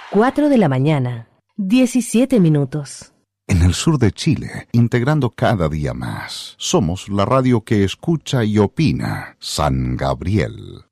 4 de la mañana, 17 minutos. En el sur de Chile, integrando cada día más, somos la radio que escucha y opina. San Gabriel.